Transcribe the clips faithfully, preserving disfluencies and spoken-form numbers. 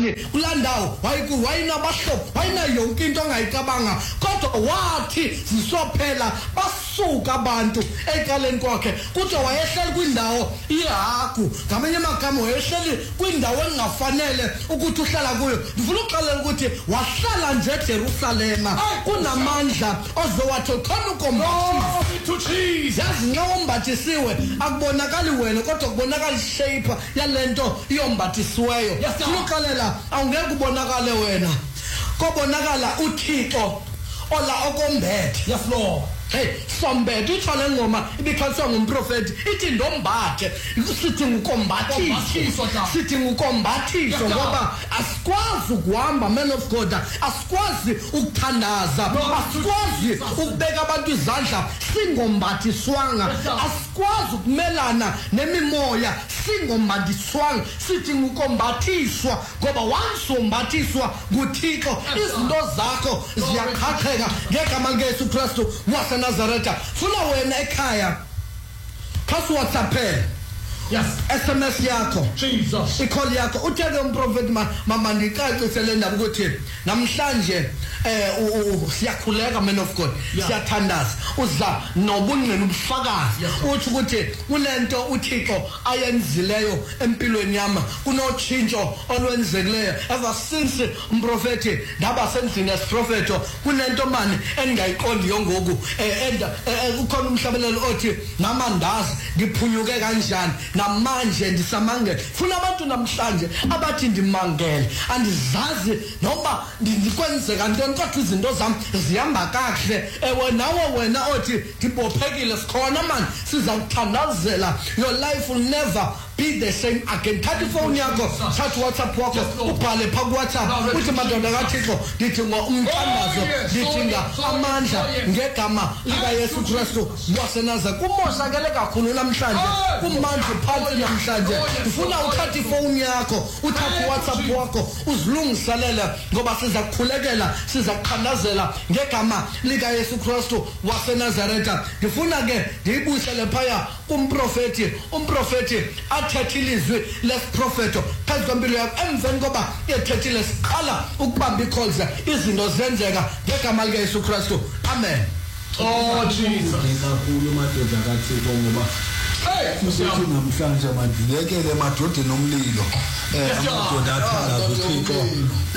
okanye ulandawo wayiku wayinabahlobo wayina yonke into ongayicabanga kodwa wathi zisophela basuka abantu ekaleni kwakhe kuthiwa wayehleli kwindawo ihagu ngamanye amagama wayehleli kwindawo engafanele ukuthi uhlala kuyo ndifuna ukuxelela ukuthi wahlala nje eJerusalema kunamandla ozowathi khona ukombathisa yazi nxa umbathisiwe akubonakali wena kodwa kubonakala ishape yalento iyombathisiweyo ukuxelela awungeke ubonakale wena kobonakala uThixo ola okombethe yes Lord. Hey, sombethe uthole ngoma ibikhaliswa ngumprofeti ithi ndombathe sithi ngukombathiso sithi ngukombathiso ngoba asikwazi ukuhamba man of God asikwazi ukuthandaza asikwazi ukubeka abantu izandla singombathiswanga asikwazi ukumelana nemimoya singombathiswanga sithi ngukombathiswa ngoba once umbathiswa nguThixo izinto zakho ziyaqhaqheka ngegama likaYesu Kristu Nazareta funa wena ekhaya khasi WhatsApp yes S M S yakho Jesus icall yakho uthele umprofeti mama ndicacisele indaba ukuthi namhlanje eh siyakhuleka man of God siyathandaza uza nobungqina ubufakazi uthi ukuthi kunento uThixo ayenzileyo empilweni yami kunotshintsho olwenzekileyo ever since umprofeti ndaba sendlini yesiprofeto kunento mani engayiqondiyo ngoku enda ukhona umhlabelelo othi namandazi ngiphunyuke kanjani namanje ndisamangele funa abantu namhlanje abathi ndimangele andizazi noma ndikwenzeka ntoni kodwa izinto zami zihamba kahle ewe nawe wena othi ndibophekile sikhona man sizakuthandazela your life will never be the same again thatha ifoni yakho thatha WhatsApp wakho ubhale pha kuWhatsApp uthi madoda kaThixo ndidinga umthandazo ndidinga amandla ngegama likaYesu Kristu waseNaza kumoshakele kakhulu namhlanje kumandla phansi namhlanje ufuna uthatha ifoni yakho uthatha WhatsApp wakho uzilungiselele ngoba siza kukhulekela siza kukhandazela ngegama likaYesu Kristu waseNazareta ngifuna ke ndiyibusele phaya kumprofeti umprofeti athethe ilizwi lesiprofeto phezu kwempilo yakho emveni koba yethethile siqala ukubamba icalls izinto zenzeka ngegama likaYesu Kristu amen. Oh Jesus kakhulu madoda kaThixo ngoba usethi namhlanje mandiyekele emadodeni omlilo amadoda athandaza uThixo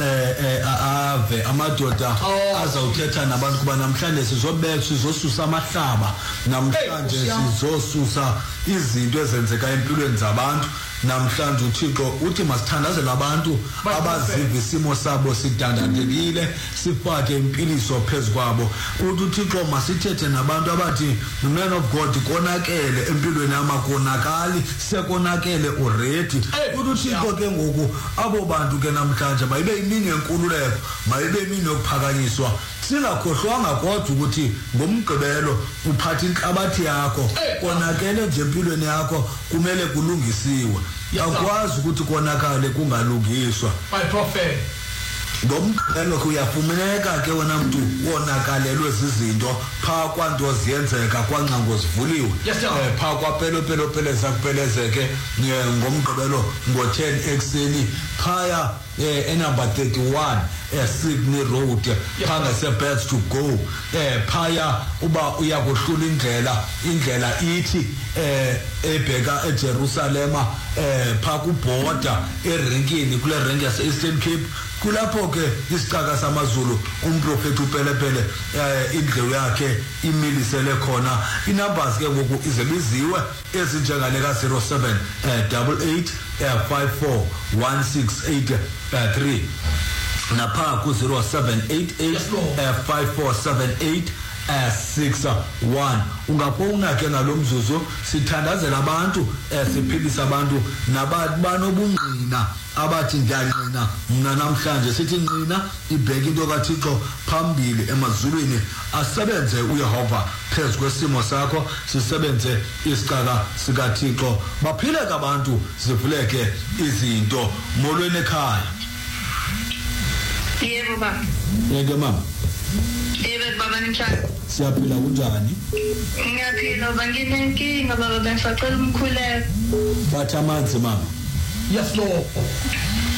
eh ave amadoda azawuthetha nabantu kuba namhlanje sizobeka sizosusa amahlaba namhlanje sizosusa izinto ezenzeka empilweni zabantu namhlanje uThixo uthi masithandazele abantu abaziva isimo sabo sidandathekile sifake impiliso phezukwabo uthi uThixo masithethe nabantu abathi man of God konakele empilweni yamakonakali sekonakele already uthi uThixo ke ngoku abo bantu ke namhlanje mayibe imini yenkululeko mayibe imini yokuphakanyiswa singakhohlwanga kodwa ukuthi ngomgqibelo uphatha inhlabathi yakho konakele nje empilweni yakho kumele kulungisiwe akwazi ukuthi konakale kungalungiswa by prophet ngomgqibelo kuyafumaneka ke wena mntu wonakalelwe zizinto pha kwanto ziyenzeka kwancango zivuliwe eh pha kwapelo pelo pelo zakuphelezeke ngomgqibelo ngo ten ekseni phaya eh number thirty-one eh Sydney Road phanga se best to go eh phaya uba uyakuhlula indlela indlela ithi eh ebheka eJerusalema eh pha ku border erenkini kule renki yase Eastern Cape kulapho ke isicaka samazulu umprofeti upelepele indlewu yakhe imilisele khona inumbers ke ngoku izebiziwe ezinjengale ka zero seven eight eight five four one six eight three napha ku zero seven eight eight five four seven eight six one ungafona ke ngalomzuzu sithandazela abantu siphilisa abantu nabantu banobungqina abathi ngiyanqina mina namhlanje sithi nqina ibheke into kaThixo phambili emazulwini asebenze uYehova phezu kwesimo sakho sisebenze isicaka sikaThixo baphileke abantu sivuleke izinto molweni ekhaya. Yebo baba. Yeke mama. Yebo baba njani? Siyaphila kunjani? Ngiyaphila banginenkinga baba bengisacela umkhuleko. Bathi amanzi mama. Yes Lord